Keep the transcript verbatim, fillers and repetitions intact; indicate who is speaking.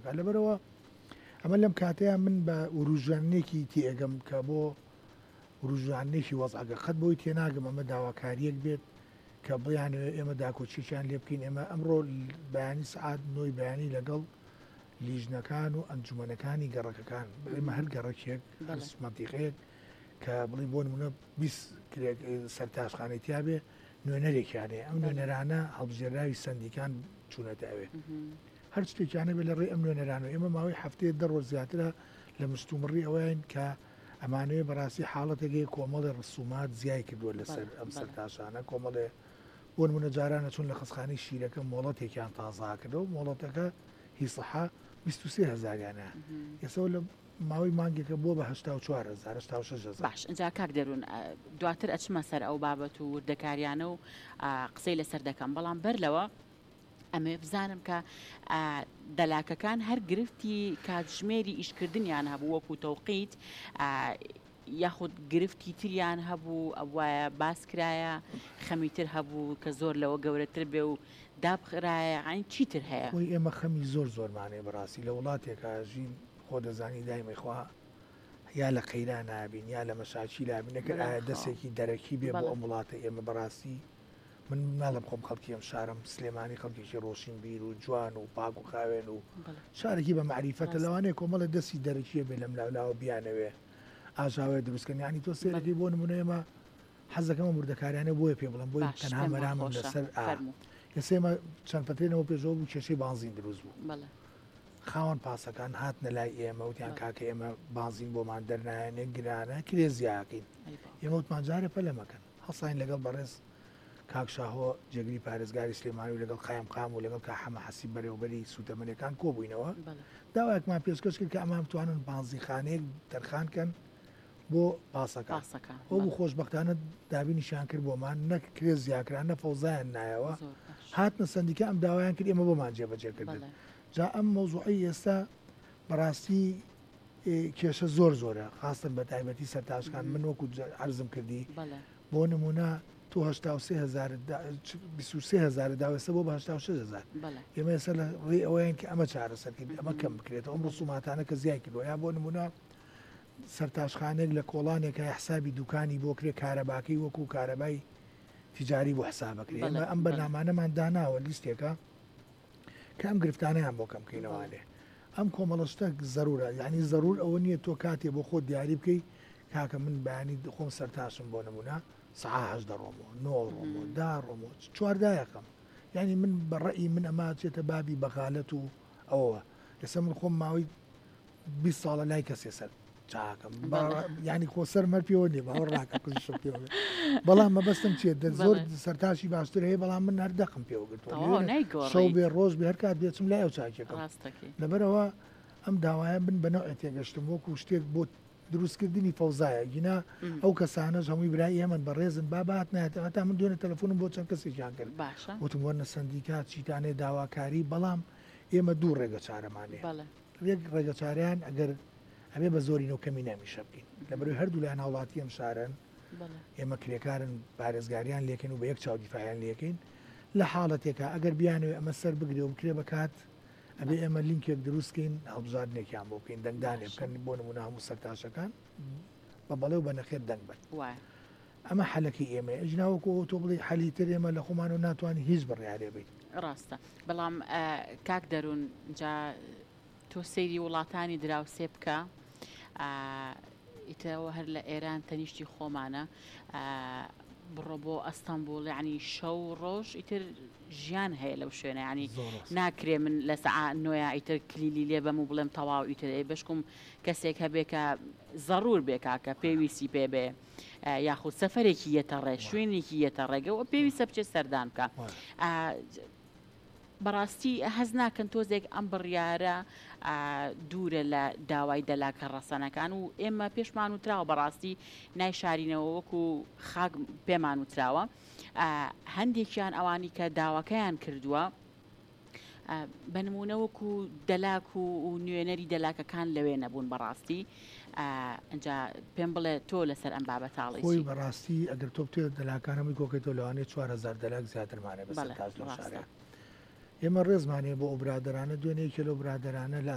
Speaker 1: بکات لەبەرەوە ئەمە لەم کاتەیە من بە وروژانێکی تێگەم کە بۆ وروژانێکی وەزعگە قەت بۆی تێناگەم ئەمە داواکاریەک بێت کە بڵیانەوە ئێمە داکۆچیشیان لێ بکەین ئێمە ئەمڕۆ بەیانی سعات نۆی بەیانی لەگەڵ لیژنەکان و ئەنجومەنەکانی گەڕەکەکان ئێمە هەر گەڕەکێک مەنتیقەیەک کە بڵی بۆ نمونە بیست سەرتاشخانەی تیابێ نوێنەرێکیانێ ئەم نوێنەرانە هەڵبژێراوی سندیکان چوونەتەوێ هەر شتێکیانە بێ لە ڕێ ئەم نوێنەرانەوە ئێمە ماوەی هەفتەیە دە ڕۆژ زیاترە لە مستومڕی ئەوەیان کە ئەمانەوێ بەڕاستی حاڵەتێکی کۆمەڵی ڕسومات زیای کردووە لەسەر ئەم سەرتاشانە کۆمەڵێ بۆ نمونە جارانە چون لە خستخانەی شیرەکە مۆڵەتێکیان تازاکردەوە مۆڵەتەکە هی سەحا بیست و سێ هەزاریانە ئێسەوە لە ماوەی مانگێکە بۆ بە هەشتا و چوار هەزار هەشتا و شەش هەزار.
Speaker 2: باش ئەجا کاک دەروون دواتر ئەچمە سەر ئەو بابەت و وردەکاریانە و قسەی لەسەر دەکەم بەڵام بەر لەوە ئەمێ بزانم کە دەلاکەکان هەر گرفتی کاتژمێری ئیشکردنیان هەبوو وەکو تەوقیت یاخود گرفتی تریان هەبوو ئەوایە باس کرایە خەمیتر هەبوو کە زۆر لەوە گەورەتر بێ و دابخرایە عین چیتر هەیە؟
Speaker 1: خۆی ئێمە خەمی زۆر زۆرمانێ بەڕاستی لە وڵاتێکە ژین خۆ دەزانی دایمەخوا یا لە قەیرا نابین یا لە مەشاچی لابینەکە ئایا دەستێکی دەرەکی بێ بۆ ئەم وڵاتە ئێمە بەڕاستی من ناڵم خۆم خەڵکی ئەم شارم سلێمانی خەڵکێکی ڕۆشین بیر و جوان و پاک و خاوێن و شارێکی بە معریفەتە لەوانەیە کۆمەڵە دەستی دەرەکیە بێ لەم لاولاوە بیانەوێ ئاژاوێ دروستکردن ینی تۆ سێرەکەی بۆ نمونە ئێمە حەزەکەمە مردەکاریانە بۆیە پێ بڵم بۆی تەنها مەرامم لەسەر ئێسێمە چەند پەتێنەوە پێشەوە بوو کێشەی بانزین دروست بوو خاوەن پاسەکان هاتنە لای ئێمە وتیان کاکە ئێمە بانزین بۆمان دەرنایەنێ گرانە کرێزیاکەین ئێمە وتمان جارە پەلەمەکەن هەڵساین لەگەڵ بەڕێز کاکشاهۆ جێگری پارێزگاری سلێمانی و لەگەڵ قایم قام و لەگەڵ کا حەمە حەسیب بەرەوبەری سوتەمەنیەکان کۆبووینەوە داوایەکمان پێشکەش کرد کە ئەمان بتوانن بانزیخانەیەک دەرخانکەن بۆ پاسەکان ئەو بوو خۆشبەختانە دابینیشان کرد بۆمان نەک کرێز زیاکران نە فەوزایان نایەوە هاتنە سندیکە ئەم داوایان کرد ئێمە بۆمان جێبەجێ کردن جا ئەم مەوزوعی ئێستا بەڕاستی کێشە زۆر زۆرە خاستن بە تایبەتی سەرتاشکان من وەکو عەرزم کردی بۆ نمونە تۆ هەشتا و سێ هەزار بیست و سێ هەزار داوەسە بۆ بە هەشتا و شەش هەزار ئێمە ئێستا لە ڕێی ئەوەیان کە ئەمە چارەسەرکرد ئەمە کەم بکرێتەوە ئەم ڕسوماتانە کە زیای کردووە یا بۆ نمونە سەرتاشخانێک لە کۆڵانێکە حسابی دوکانی بۆ کرێ کارەباکەی وەکو کارەبای تیجاری بۆ حسابەکرێ ئەمە ئەم بەرنامانەمان داناوە لیستێکە کە ئەم گرفتانەیان بۆ کەم بکەینەوەێ ئەم کۆمەڵشتە زەرورە یعنی زەرور ئەوە نییە تۆ کاتێ بۆ خۆت دیاری بکەی کاکە من بەیانی خۆم سەرتاشم بۆ نمونە سەعاهەش دەڕۆمەوە نۆ ڕۆمەوە دا ڕۆمەوە چواردایەکەم یعنی من بەڕێی من ئەمە چێتە بابی بەغالەت و ئەوە ئێستا من خۆم ماوەی بیست ساڵە لای کەسێ سەر چاکەم ینی خۆ سەر مەر پێوە نیە باوە ڕاکە کوش پێ بەڵام مەبەستم چێت زۆر سەرتاشی باشتر هەیە بەڵام من هەر دەقم پێوەگرتوە شەو بێ ڕۆژ بێ هەر کات بێچم لای ئەو چاکێکم لەبەرەوە ئەم داوایە من بەنەوە تێگەشتم وەکو شتێک بۆ دروستکردنی فەوزایە گینا ئەو کەسانەش هەمووی برای ئێمە بەڕێزن بابات نایێتەوە تا من دوێنێ تەلەفۆنم بۆ چەند کەسێکیان کرد وتم وەرنە سندیکات چیتانێ داواکاری بەڵام ئێمە دوو ڕێگە چارەمانێ ڕێک ڕێگە چاریان ئەگەر ئەبێ بە زۆری نەو کەمی نامیشە بکەین لەبەروی هەردوو لایەن هاوڵاتی ئەم شارن ئێمە کرێکارن پارێزگاریان لێکن و بە یەک چاودیفاعیان لێکین لە حاڵەتێکە ئەگەر بیانوێ ئەمە سەر بگرێ و بکرێ بکات ئەبێ ئێمە لینکێک دروستکەین هەڵبژاردنێکیان بۆ بکەین دەنگدانێ بکەن بۆ نمونە هەموو سەرتاشەکان بە بەڵێ و بە نەخێر دەنگ بن ئەمە حەلەکەی ئێمە ئەژناوەکو تۆ بڵی حەلیتر ئێمە لە خۆمان و ناتوانانی هیچ بڕیارێ بێت
Speaker 2: ڕاستە بەڵام کاک دەروون جا تۆ سەیری وڵاتانی دراوسێ بکە ئیتەوە هەر لە ئێران تەنیشتی خۆمانە بڕۆ بۆ ئەستەمبوڵ ینی شەو ڕۆژ ئیتر ژیان هەیە لەو شوێنە ینی ناکرێ من لە سەعات نۆیە ئیتر کلیلی لێ بەم و بڵێم تەواو ئیتر بەشکم کەسێک هەبێ کە زەڕور بێ کاکە پێویستی پێ بێ یاخود سەفەرێکی یەتە ڕێ شوێنێکی یەتە ڕێگەەوە پێویستە بچێت سەردان بکە بەڕاستی هەز ناکەن تۆزێک ئەم بڕیارە دوورە لە داوای دەلاکە ڕەسەنەکان و ئێمە پێشمان وتراوە بەڕاستی نایشارینەوە وەکو خاک پێمان وتراوە هەندێکیان ئەوانی کە داواکەیان کردووە بە نمونەوەکو دەلاک و نوێنەری دەلاکەکان لەوێ نەبوون بەڕاستی ئەجا پێم بڵێ تۆ لەسەر ئەم بابەتاڵی
Speaker 1: خۆی بەڕاستی ئەگەر تۆ بتێت دەلاکانەمی کۆکەیتەوە لەوانەیە چوار هەزار دەلاک زیاترمانێ بەسەر تاش لەو شارە ئێمە ڕێزمانێ بۆ ئەو برادرانە دوێنێ کێلۆ برادرانە لە